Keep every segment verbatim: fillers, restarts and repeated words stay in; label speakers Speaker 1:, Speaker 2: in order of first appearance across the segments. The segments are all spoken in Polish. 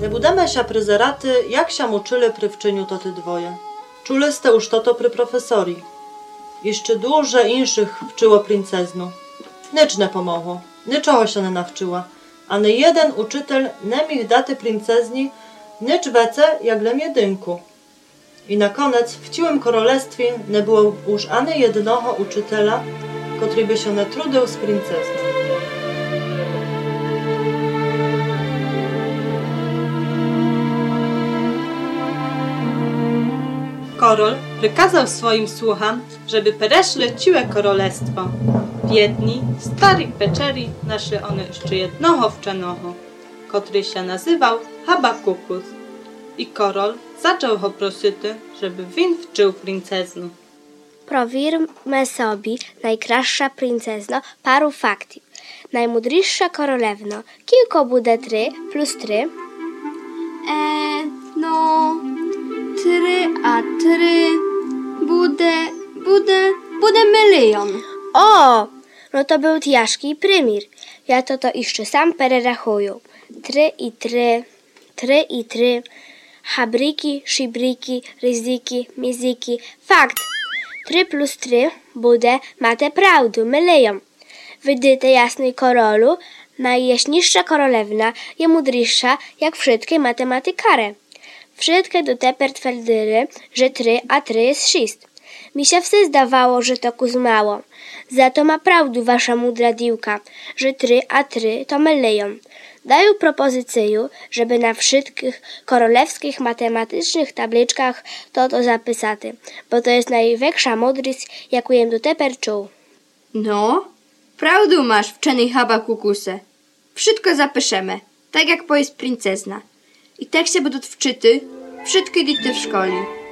Speaker 1: Nie budeme się pryzeraty, jak się uczyli pry wczyniu to ty dwoje. Czułyste już to to pry profesori. Jeszcze dużo inszych wczyło princeznu. Nicz nie pomogło, niczego się nie nawczyła, a nie jeden uczytel nie miał daty princezni nicz wece jak lem jedynku. I na koniec w ciłym królestwie nie było już ani jednego uczytela, który by się nie trudył z princezną.
Speaker 2: Korol wykazał swoim słucham, żeby pereszli ciłe królestwo. Biedni, starych peczeri naszli one jeszcze jednoho wczenoho, który się nazywał Habakukus. I Korol zaczął go prosyty, żeby win wczył princeznu.
Speaker 3: Prowirmy sobie, najkrasza princezno, paru faktów. Najmudrzejsza królewno, kilko bude try plus try?
Speaker 4: Eee, no, try a try, bude, bude, bude milion.
Speaker 3: O, no to był tjaszki prymir. Ja to to jeszcze sam pererachuję. Try i try, try i try, habriki, szybriki, ryzyki, mizyki. Fakt, try plus try bude mate prawdu, milion. Wydyte jasnej korolu, najjaśniejsza królewna je mudrzejsza jak wszystkie matematykare. Wszystkie do teper twierdyry, że try a try jest sześć. Mi się wsy zdawało, że to kuzmało. Za to ma prawdu wasza mudra diłka, że try a try to milion. Daję propozycję, żeby na wszystkich królewskich matematycznych tabliczkach to to zapisaty, bo to jest największa mądrość, jaką jem do teper czuł.
Speaker 4: No, prawdu masz, wczeny Habakukuse. Wszystko zapiszemy, tak jak pojest princezna. I tak się będą wczyty wszystkie dzieci w szkoli.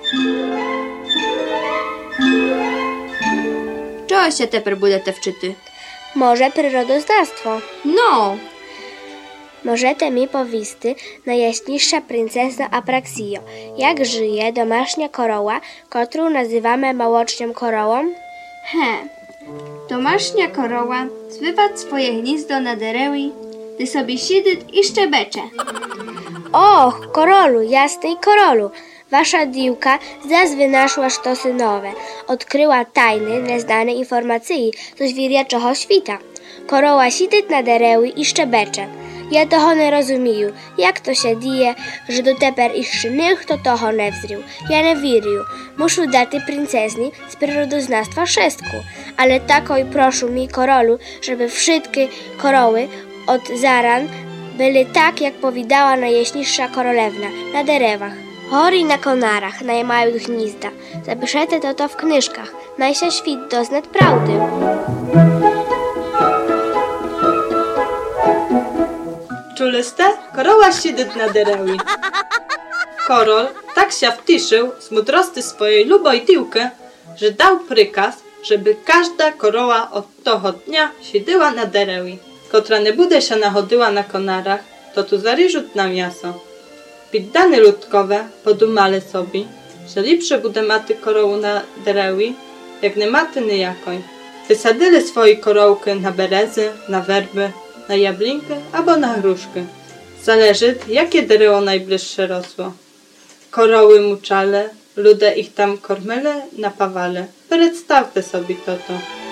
Speaker 4: Czego się teper bude te wczyty?
Speaker 3: Może przyrodoznawstwo.
Speaker 4: No!
Speaker 3: Możecie mi powisty, najjaśniejsza princezna Apraxio, jak żyje domasznia koroła, którą nazywamy małocznią korołą?
Speaker 4: He, domasznia koroła zwywa swoje gniezdo na derewi, gdy sobie siedzi i szczebecze.
Speaker 3: Och, korolu, jasnej korolu, wasza diłka zaz wynaszła sztosy nowe, odkryła tajny, nieznane informacji do zwierjaczego świta. Koroła siedzi na derewi i szczebecze. Ja toho nie rozumію, jak to się dzieje, że do teper jeszcze nikt toho nie wzrył. Ja nie wierzę. Muszę dać princezni z przyrodoznawstwa wszystko, ale takoj proszę mi korolu, żeby wszystkie koroły od zaran były tak, jak powiedziała najjaśniejsza królewna, na derewach. Hory na konarach, na małych gniazda. Zapiszecie to to w knyżkach. Najsia świt doznać prawdy.
Speaker 2: Czułyste? Koroła siedzi na derewi. Korol tak się wtiszył z mudrosti swojej luboj diłki, że dał prykaz, żeby każda koroła od toho dnia siedziała na derewi. Kotra nie bude się nachodziła na konarach, to tu zaryżut na miasto. Piddany ludkowe podumali sobie, że lepsze bude maty korołu na derewi, jak nie maty nijakoj. Wysadyli swoje korołki na berezy, na werby, na jablinkę albo na gruszkę. Zależy, jakie derewo najbliższe rosło. Koroły muczale, ludzie ich tam kormele, napawale. Przedstawcie sobie to to.